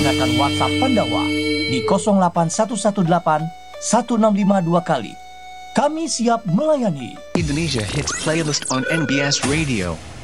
gunakan WhatsApp Pandawa di 08118 1652 kali. Kami siap melayani. Indonesia Hits Playlist on NBS Radio.